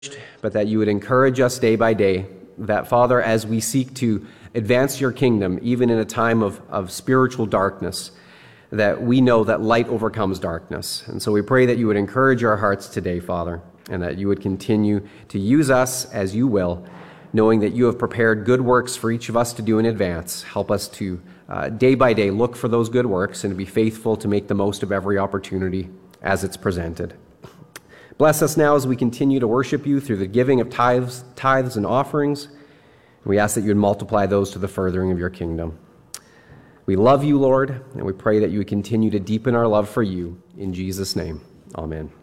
but that you would encourage us day by day, that, Father, as we seek to advance your kingdom, even in a time of spiritual darkness, that we know that light overcomes darkness. And so we pray that you would encourage our hearts today, Father, and that you would continue to use us as you will, knowing that you have prepared good works for each of us to do in advance. Help us to, day by day, look for those good works and to be faithful to make the most of every opportunity as it's presented. Bless us now as we continue to worship you through the giving of tithes and offerings. We ask that you would multiply those to the furthering of your kingdom. We love you, Lord, and we pray that you would continue to deepen our love for you. In Jesus' name, amen.